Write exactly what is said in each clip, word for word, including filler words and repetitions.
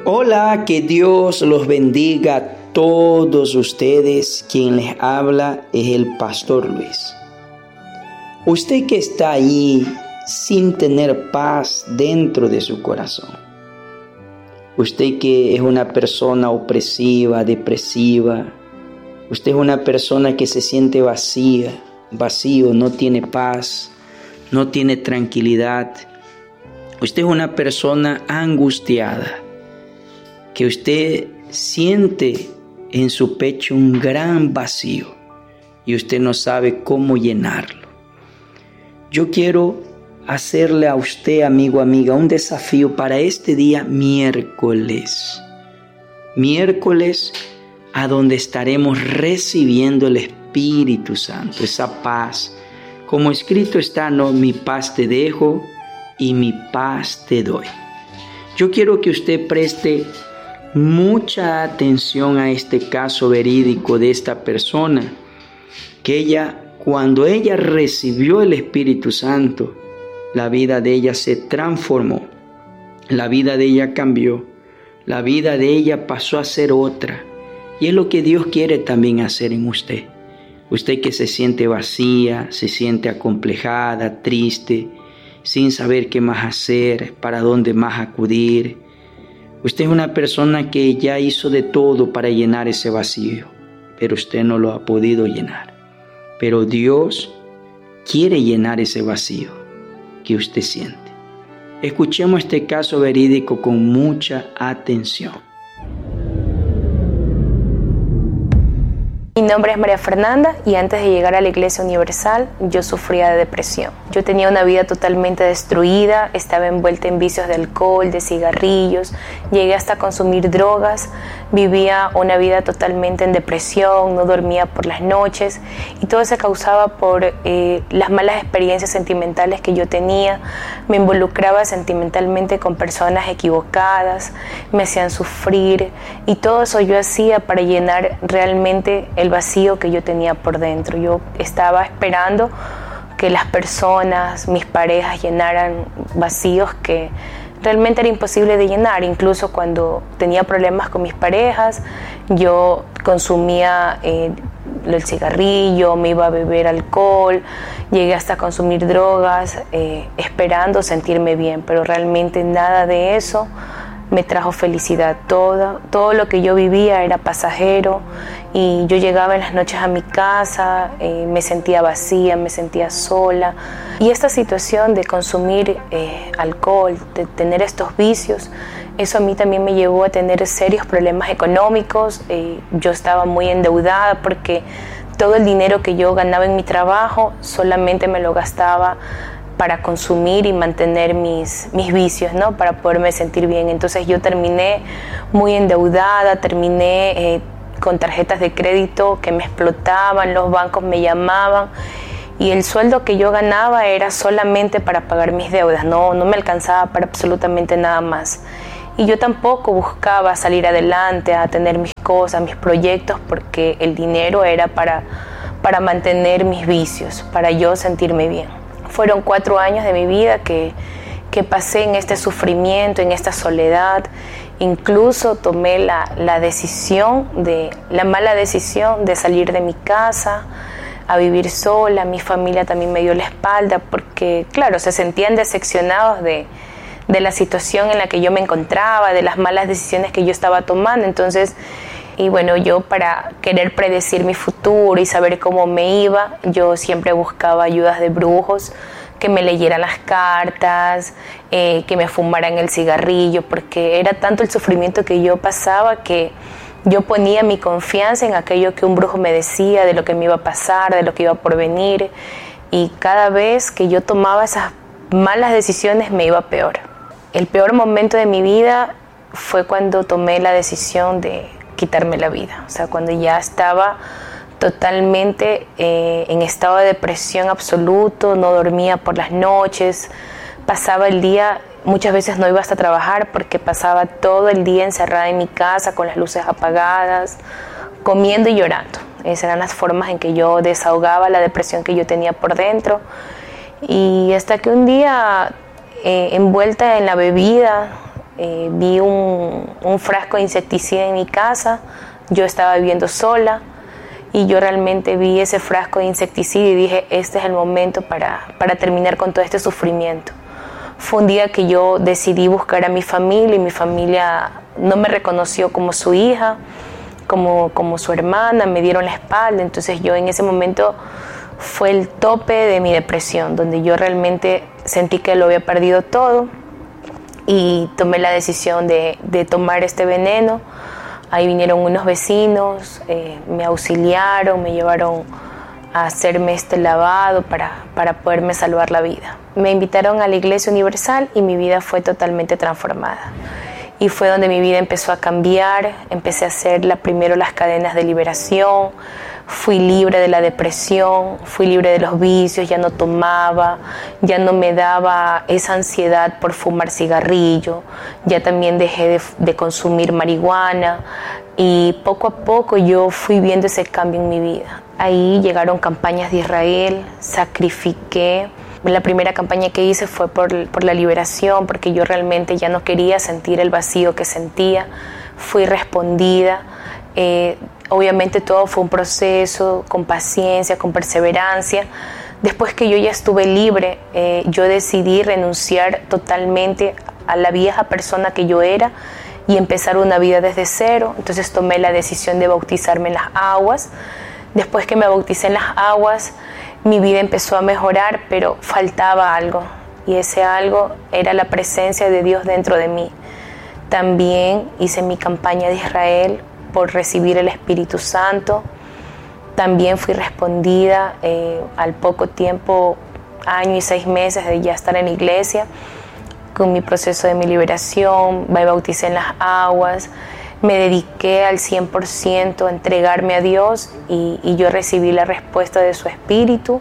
Hola, que Dios los bendiga a todos ustedes. Quien les habla es el Pastor Luis. Usted que está ahí sin tener paz dentro de su corazón. Usted que es una persona opresiva, depresiva. Usted es una persona que se siente vacía, vacío, no tiene paz, no tiene tranquilidad. Usted es una persona angustiada, que usted siente en su pecho un gran vacío y usted no sabe cómo llenarlo. Yo quiero hacerle a usted, amigo, amiga, un desafío para este día miércoles. Miércoles a donde estaremos recibiendo el Espíritu Santo, esa paz. Como escrito está, no, mi paz te dejo y mi paz te doy. Yo quiero que usted preste mucha atención a este caso verídico de esta persona, que ella, cuando ella recibió el Espíritu Santo, la vida de ella se transformó, la vida de ella cambió, la vida de ella pasó a ser otra, y es lo que Dios quiere también hacer en usted. Usted que se siente vacía, se siente acomplejada, triste, sin saber qué más hacer, para dónde más acudir. Usted es una persona que ya hizo de todo para llenar ese vacío, pero usted no lo ha podido llenar. Pero Dios quiere llenar ese vacío que usted siente. Escuchemos este caso verídico con mucha atención. Mi nombre es María Fernanda y antes de llegar a la Iglesia Universal yo sufría de depresión. Yo tenía una vida totalmente destruida, estaba envuelta en vicios de alcohol, de cigarrillos, llegué hasta consumir drogas, vivía una vida totalmente en depresión, no dormía por las noches y todo se causaba por eh, las malas experiencias sentimentales que yo tenía. Me involucraba sentimentalmente con personas equivocadas, me hacían sufrir y todo eso yo hacía para llenar realmente el vacío que yo tenía por dentro. Yo estaba esperando que las personas, mis parejas, llenaran vacíos que realmente era imposible de llenar. Incluso cuando tenía problemas con mis parejas, yo consumía eh, el cigarrillo, me iba a beber alcohol, llegué hasta consumir drogas, eh, esperando sentirme bien, pero realmente nada de eso me trajo felicidad. Todo, todo lo que yo vivía era pasajero y yo llegaba en las noches a mi casa, eh, me sentía vacía, me sentía sola. Y esta situación de consumir eh, alcohol, de tener estos vicios, eso a mí también me llevó a tener serios problemas económicos. Eh, yo estaba muy endeudada porque todo el dinero que yo ganaba en mi trabajo solamente me lo gastaba para consumir y mantener mis, mis vicios, ¿no? Para poderme sentir bien. Entonces yo terminé muy endeudada, terminé eh, con tarjetas de crédito que me explotaban, los bancos me llamaban y el sueldo que yo ganaba era solamente para pagar mis deudas, no, no me alcanzaba para absolutamente nada más. Y yo tampoco buscaba salir adelante, a tener mis cosas, mis proyectos, porque el dinero era para, para mantener mis vicios, para yo sentirme bien. Fueron cuatro años de mi vida que, que pasé en este sufrimiento, en esta soledad. Incluso tomé la, la decisión, de, la mala decisión de salir de mi casa a vivir sola. Mi familia también me dio la espalda porque, claro, se sentían decepcionados de, de la situación en la que yo me encontraba, de las malas decisiones que yo estaba tomando. Entonces, y bueno, yo para querer predecir mi futuro y saber cómo me iba, yo siempre buscaba ayudas de brujos, que me leyeran las cartas, eh, que me fumaran el cigarrillo, porque era tanto el sufrimiento que yo pasaba que yo ponía mi confianza en aquello que un brujo me decía, de lo que me iba a pasar, de lo que iba por venir, y cada vez que yo tomaba esas malas decisiones me iba peor. El peor momento de mi vida fue cuando tomé la decisión de quitarme la vida, o sea, cuando ya estaba totalmente eh, en estado de depresión absoluto, no dormía por las noches, pasaba el día, muchas veces no iba hasta trabajar porque pasaba todo el día encerrada en mi casa con las luces apagadas, comiendo y llorando. Esas eran las formas en que yo desahogaba la depresión que yo tenía por dentro. Y hasta que un día, eh, envuelta en la bebida, eh, vi un, un frasco de insecticida en mi casa, yo estaba viviendo sola y yo realmente vi ese frasco de insecticida y dije, este es el momento para, para terminar con todo este sufrimiento. Fue un día que yo decidí buscar a mi familia y mi familia no me reconoció como su hija, como, como su hermana, me dieron la espalda. Entonces yo en ese momento fue el tope de mi depresión, donde yo realmente sentí que lo había perdido todo y tomé la decisión de, de tomar este veneno. Ahí vinieron unos vecinos, eh, me auxiliaron, me llevaron a hacerme este lavado para, para poderme salvar la vida. Me invitaron a la Iglesia Universal y mi vida fue totalmente transformada. Y fue donde mi vida empezó a cambiar, empecé a hacer la, primero las cadenas de liberación, fui libre de la depresión, fui libre de los vicios, ya no tomaba, ya no me daba esa ansiedad por fumar cigarrillo, ya también dejé de, de consumir marihuana y poco a poco yo fui viendo ese cambio en mi vida. Ahí llegaron campañas de Israel, sacrifiqué. La primera campaña que hice fue por, por la liberación, porque yo realmente ya no quería sentir el vacío que sentía. Fui respondida. Eh, obviamente todo fue un proceso, con paciencia, con perseverancia. Después que yo ya estuve libre, eh, yo decidí renunciar totalmente a la vieja persona que yo era y empezar una vida desde cero. Entonces tomé la decisión de bautizarme en las aguas. Después que me bauticé en las aguas, mi vida empezó a mejorar, pero faltaba algo, y ese algo era la presencia de Dios dentro de mí. También hice mi campaña de Israel por recibir el Espíritu Santo. También fui respondida eh, al poco tiempo, año y seis meses de ya estar en la iglesia, con mi proceso de mi liberación, me bauticé en las aguas, me dediqué al cien por ciento a entregarme a Dios y, y yo recibí la respuesta de su Espíritu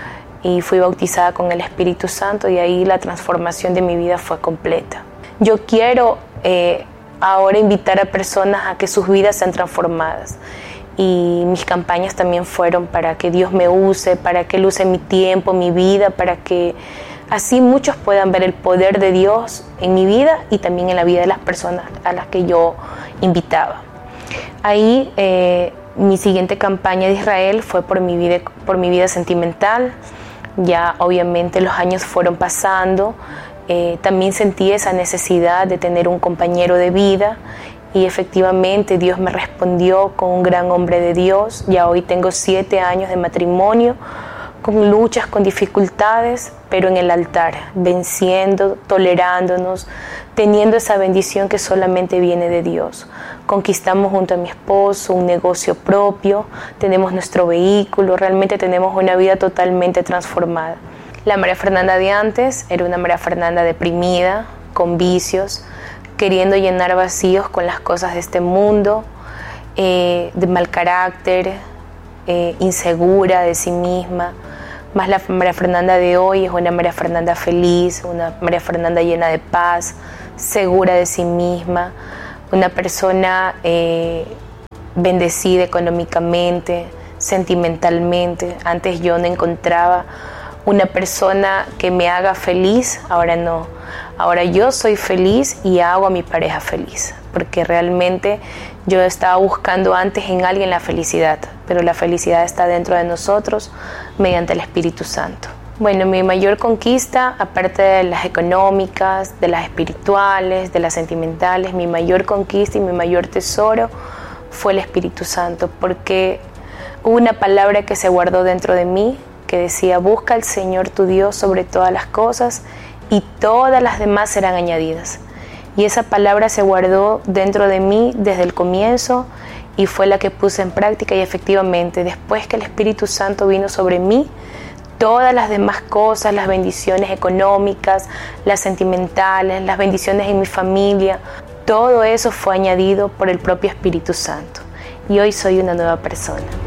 y fui bautizada con el Espíritu Santo y ahí la transformación de mi vida fue completa. Yo quiero eh, ahora invitar a personas a que sus vidas sean transformadas y mis campañas también fueron para que Dios me use, para que Él use mi tiempo, mi vida, para que así muchos puedan ver el poder de Dios en mi vida y también en la vida de las personas a las que yo invitaba. Ahí eh, mi siguiente campaña de Israel fue por mi vida, por mi vida sentimental. Ya obviamente los años fueron pasando, eh, también sentí esa necesidad de tener un compañero de vida y efectivamente Dios me respondió con un gran hombre de Dios. Ya hoy tengo siete años de matrimonio, con luchas, con dificultades, pero en el altar, venciendo, tolerándonos, teniendo esa bendición que solamente viene de Dios. Conquistamos junto a mi esposo un negocio propio, tenemos nuestro vehículo, realmente tenemos una vida totalmente transformada. La María Fernanda de antes era una María Fernanda deprimida, con vicios, queriendo llenar vacíos con las cosas de este mundo, eh, de mal carácter, eh, insegura de sí misma. Más la María Fernanda de hoy es una María Fernanda feliz, una María Fernanda llena de paz, segura de sí misma, una persona eh, bendecida económicamente, sentimentalmente. Antes yo no encontraba una persona que me haga feliz, ahora no. Ahora yo soy feliz y hago a mi pareja feliz, porque realmente yo estaba buscando antes en alguien la felicidad, pero la felicidad está dentro de nosotros mediante el Espíritu Santo. Bueno, mi mayor conquista, aparte de las económicas, de las espirituales, de las sentimentales, mi mayor conquista y mi mayor tesoro fue el Espíritu Santo, porque hubo una palabra que se guardó dentro de mí que decía: busca al Señor tu Dios sobre todas las cosas y todas las demás serán añadidas. Y esa palabra se guardó dentro de mí desde el comienzo y fue la que puse en práctica, y efectivamente después que el Espíritu Santo vino sobre mí, todas las demás cosas, las bendiciones económicas, las sentimentales, las bendiciones en mi familia, todo eso fue añadido por el propio Espíritu Santo. Y hoy soy una nueva persona.